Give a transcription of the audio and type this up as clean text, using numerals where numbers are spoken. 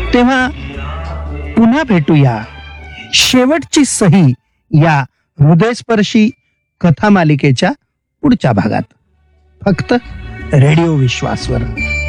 तेव्हा पुन्हा भेटूया शेवटची सही या हृदयस्पर्शी कथा मालिकेच्या पुढच्या भागात, फक्त रेडिओ विश्वासवर.